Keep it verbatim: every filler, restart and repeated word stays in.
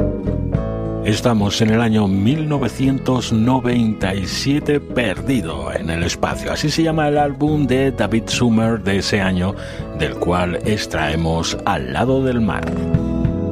Estamos en el año mil novecientos noventa y siete, perdido en el espacio. Así se llama el álbum de David Summer de ese año, del cual extraemos Al lado del mar.